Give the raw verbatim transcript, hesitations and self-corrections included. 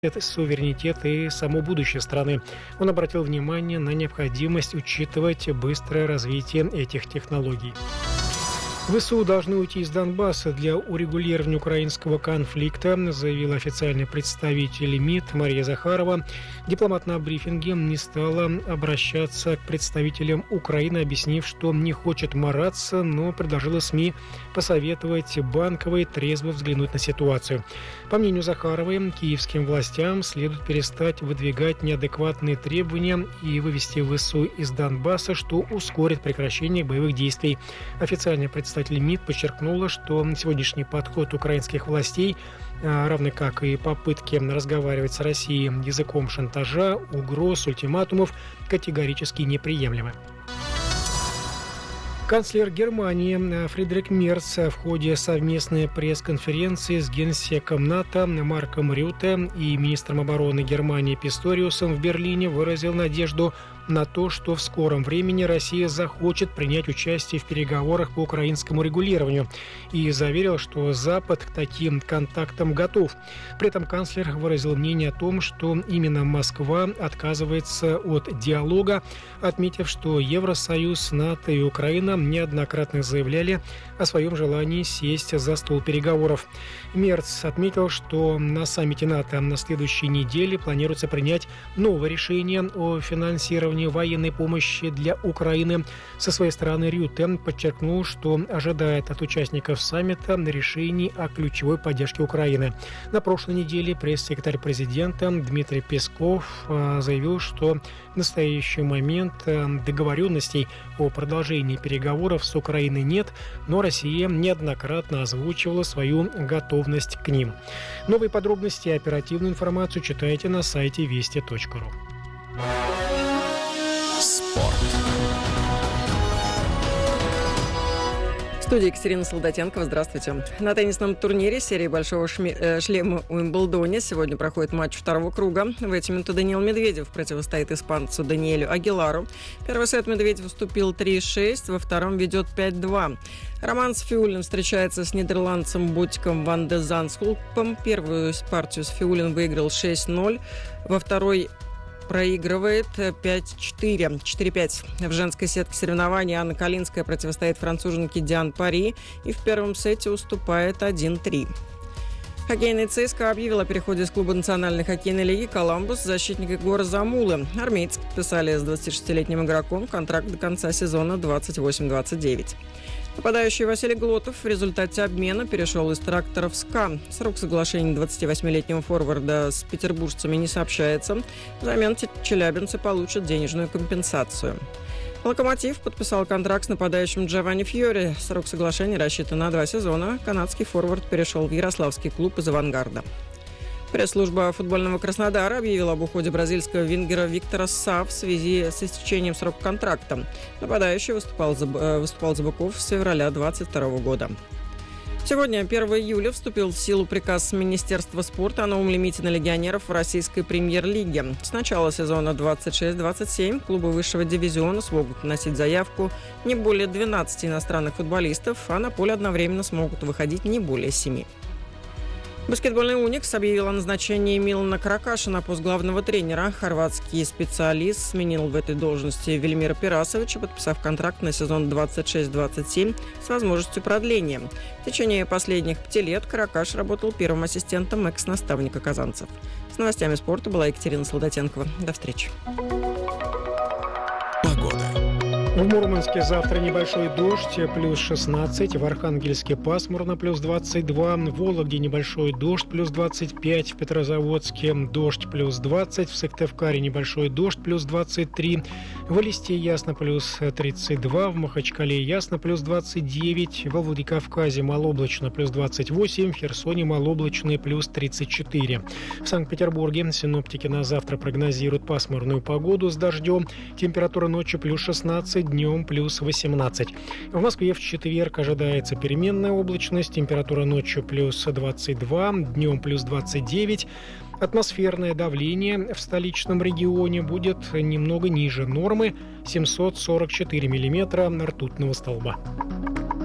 суверенитет и само будущее страны. Он обратил внимание на необходимость учитывать быстрое развитие этих технологий. ВСУ должны уйти из Донбасса для урегулирования украинского конфликта, заявил официальный представитель МИД Мария Захарова. Дипломат на брифинге не стала обращаться к представителям Украины, объяснив, что не хочет мараться, но предложила СМИ посоветовать Банковой трезво взглянуть на ситуацию. По мнению Захаровой, киевским властям следует перестать выдвигать неадекватные требования и вывести ВСУ из Донбасса, что ускорит прекращение боевых действий. Официальный представитель Представитель МИД подчеркнула, что сегодняшний подход украинских властей, равно как и попытки разговаривать с Россией языком шантажа, угроз, ультиматумов, категорически неприемлемы. Канцлер Германии Фридрих Мерц в ходе совместной пресс-конференции с генсеком НАТО Марком Рютте и министром обороны Германии Писториусом в Берлине выразил надежду на то, что в скором времени Россия захочет принять участие в переговорах по украинскому регулированию, и заверил, что Запад к таким контактам готов. При этом канцлер выразил мнение о том, что именно Москва отказывается от диалога, отметив, что Евросоюз, НАТО и Украина неоднократно заявляли о своем желании сесть за стол переговоров. Мерц отметил, что на саммите НАТО на следующей неделе планируется принять новое решение о финансировании военной помощи для Украины. Со своей стороны Рютте подчеркнул, что ожидает от участников саммита решений о ключевой поддержке Украины. На прошлой неделе пресс-секретарь президента Дмитрий Песков заявил, что в настоящий момент договоренностей о продолжении переговоров с Украиной нет, но Россия неоднократно озвучивала свою готовность к ним. Новые подробности и оперативную информацию читайте на сайте вести точка ру. Спорт. В студии Екатерина Солдатенкова. Здравствуйте. На теннисном турнире серии большого шме- э, шлема в Уимблдоне сегодня проходит матч второго круга. В эти минуты Даниил Медведев противостоит испанцу Даниэлю Агилару. Первый сет Медведев уступил три-шесть, во втором ведет пять-два. Роман Сфиулин встречается с нидерландцем Ботиком ван де Зандскулпом. Первую партию Сфиулин выиграл шесть-ноль, во второй проигрывает пять-четыре, четыре-пять. В женской сетке соревнований Анна Калинская противостоит француженке Диан Пари и в первом сете уступает один-три. Хоккейный ЦСКА объявил о переходе из клуба Национальной хоккейной лиги «Коламбус» защитника Егора Замулы. Армейцы подписали с двадцатишестилетним игроком контракт до конца сезона двадцать восемь двадцать девять. Нападающий Василий Глотов в результате обмена перешел из «Тракторов» в «СКА». Срок соглашения двадцативосьмилетнего форварда с петербуржцами не сообщается. Взамен челябинцы получат денежную компенсацию. «Локомотив» подписал контракт с нападающим Джованни Фьори. Срок соглашения рассчитан на два сезона. Канадский форвард перешел в ярославский клуб из «Авангарда». Пресс-служба футбольного Краснодара объявила об уходе бразильского вингера Виктора Са в связи с истечением срока контракта. Нападающий выступал за, выступал за быков с февраля двадцать второго года. Сегодня, первого июля, вступил в силу приказ Министерства спорта о новом лимите на легионеров в российской премьер-лиге. С начала сезона двадцать шесть двадцать семь клубы высшего дивизиона смогут вносить заявку не более двенадцати иностранных футболистов, а на поле одновременно смогут выходить не более семи. Баскетбольный «Уникс» объявил о назначении Милана Каракаша на пост главного тренера. Хорватский специалист сменил в этой должности Велимира Пирасовича, подписав контракт на сезон двадцать шесть двадцать семь с возможностью продления. В течение последних пяти лет Каракаш работал первым ассистентом экс-наставника казанцев. С новостями спорта была Екатерина Солдатенкова. До встречи. В Мурманске завтра небольшой дождь, плюс шестнадцать. В Архангельске пасмурно, плюс двадцать два. В Вологде небольшой дождь, плюс двадцать пять. В Петрозаводске дождь, плюс двадцать. В Сыктывкаре небольшой дождь, плюс двадцать три. В Элисте ясно, плюс тридцать два. В Махачкале ясно, плюс двадцать девять. Во Владикавказе малооблачно, плюс двадцать восемь. В Херсоне малооблачно, плюс тридцать четыре. В Санкт-Петербурге синоптики на завтра прогнозируют пасмурную погоду с дождем. Температура ночью плюс шестнадцать. Днем плюс восемнадцать. В Москве в четверг ожидается переменная облачность. Температура ночью плюс двадцать два, днем плюс двадцать девять. Атмосферное давление в столичном регионе будет немного ниже нормы — семьсот сорок четыре миллиметра ртутного столба.